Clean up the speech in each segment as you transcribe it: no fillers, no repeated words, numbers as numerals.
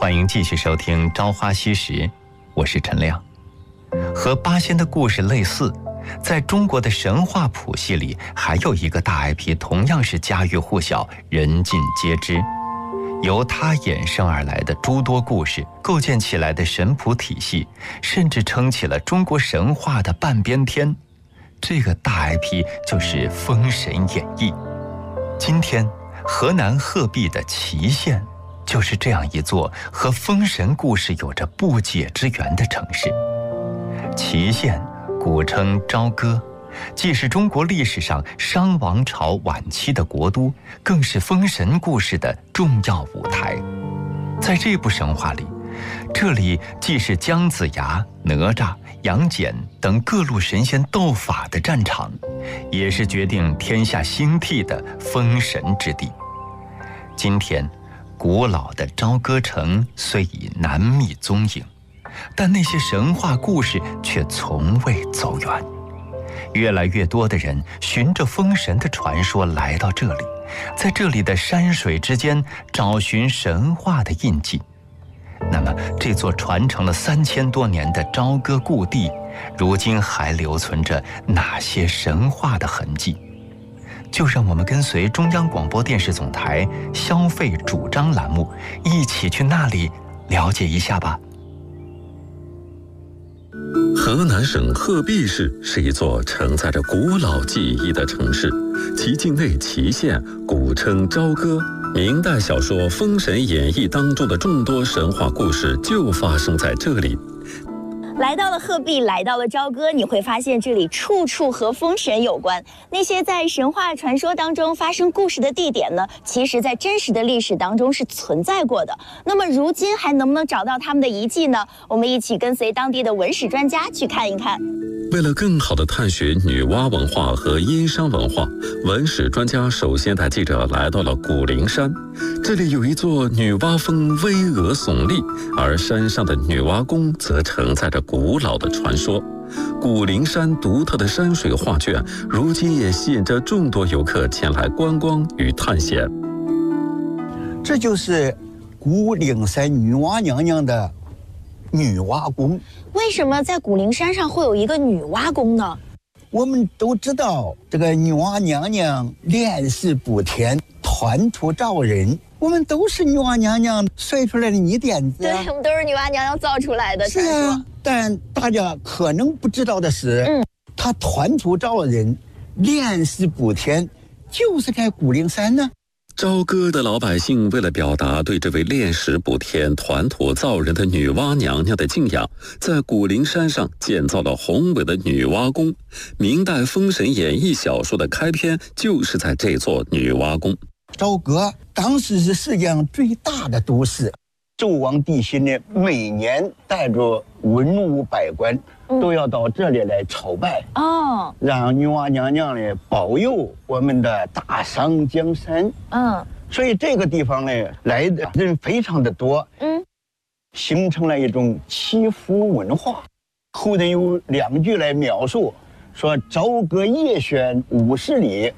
欢迎继续收听《朝花夕拾》，我是陈亮。和八仙的故事类似，在中国的神话谱系里，还有一个大 IP 同样是家喻户晓、人尽皆知。由它衍生而来的诸多故事构建起来的神谱体系，甚至撑起了中国神话的半边天。这个大 IP 就是《封神演义》。今天河南鹤壁的祁县就是这样一座和封神故事有着不解之缘的城市。祁县古称朝歌，既是中国历史上商王朝晚期的国都，更是封神故事的重要舞台。在这部神话里，这里既是姜子牙、哪吒、杨戬等各路神仙斗法的战场，也是决定天下兴替的封神之地。今天古老的朝歌城虽已难觅踪影，但那些神话故事却从未走远。越来越多的人循着封神的传说来到这里，在这里的山水之间找寻神话的印记。那么这座传承了3000多年的朝歌故地，如今还留存着哪些神话的痕迹？就让我们跟随中央广播电视总台消费主张栏目，一起去那里了解一下吧。 河南省鹤壁市是一座承载着古老记忆的城市，其境内祁县古称朝歌。明代小说《封神演义》当中的众多神话故事就发生在这里。 来到了鹤壁，来到了朝歌，你会发现这里处处和封神有关。那些在神话传说当中发生故事的地点呢，其实在真实的历史当中是存在过的。那么如今还能不能找到他们的遗迹呢？我们一起跟随当地的文史专家去看一看。 为了更好地探寻女娲文化和殷商文化，文史专家首先带记者来到了古灵山。这里有一座女娲峰巍峨耸立，而山上的女娲宫则承载着古老的传说。古灵山独特的山水画卷，如今也吸引着众多游客前来观光与探险。 这就是古灵山女娲娘娘的女娲宫。 为什么在古灵山上会有一个女娲宫呢？ 我们都知道这个女娲娘娘炼石补天，团土造人，我们都是女娲娘娘摔出来的泥点子。 对，我们都是女娲娘娘造出来的。 是啊，但大家可能不知道的是，她团土造人，炼石补天，就是在古灵山呢。 朝歌的老百姓为了表达对这位炼石补天、团土造人的女娲娘娘的敬仰，在古灵山上建造了宏伟的女娲宫。明代《封神演义》小说的开篇就是在这座女娲宫。 朝歌当时是世界上最大的都市，纣王帝辛呢，每年带着文武百官都要到这里来朝拜，让女娲娘娘呢保佑我们的大商江山。所以这个地方呢来的人非常的多，形成了一种祈福文化。后人有2句来描述，说朝歌夜轩50里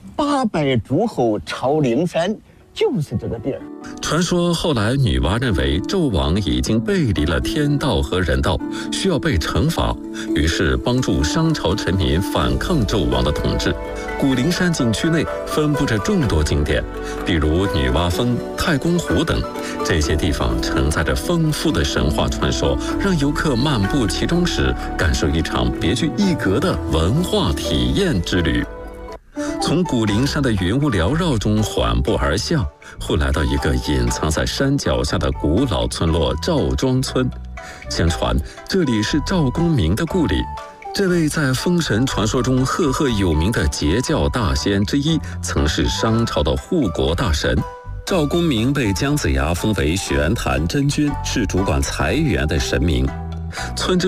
，800诸侯朝灵山，就是这个地儿。 传说后来女娲认为纣王已经背离了天道和人道，需要被惩罚，于是帮助商朝臣民反抗纣王的统治。古灵山景区内分布着众多景点，比如女娲峰、太公湖等，这些地方承载着丰富的神话传说，让游客漫步其中时感受一场别具一格的文化体验之旅。从古灵山的云雾缭绕中缓步而下，会来到一个隐藏在山脚下的古老村落赵庄村。相传这里是赵公明的故里，这位在封神传说中赫赫有名的截教大仙之一，曾是商朝的护国大神。赵公明被姜子牙封为玄坛真君，是主管财源的神明。村